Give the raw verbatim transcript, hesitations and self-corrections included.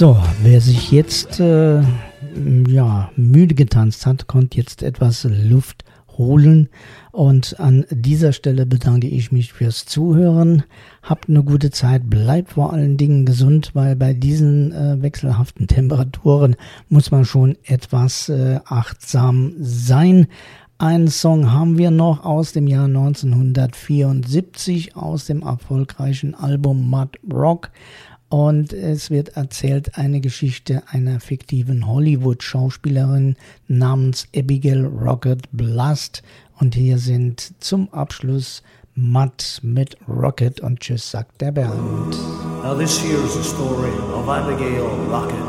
So, wer sich jetzt äh, ja, müde getanzt hat, konnte jetzt etwas Luft holen. Und an dieser Stelle bedanke ich mich fürs Zuhören. Habt eine gute Zeit, bleibt vor allen Dingen gesund, weil bei diesen äh, wechselhaften Temperaturen muss man schon etwas äh, achtsam sein. Einen Song haben wir noch aus dem Jahr neunzehnhundertvierundsiebzig, aus dem erfolgreichen Album Mud Rock. Und es wird erzählt eine Geschichte einer fiktiven Hollywood-Schauspielerin namens Abigail Rocket Blast. Und hier sind zum Abschluss Mud mit Rocket und tschüss, sagt der Bernd. Now this here is the story of Abigail Rocket